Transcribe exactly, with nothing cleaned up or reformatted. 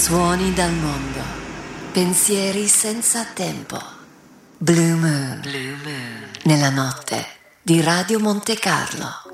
Suoni dal mondo, pensieri senza tempo. Blue Moon, Blue Moon, nella notte di Radio Monte Carlo.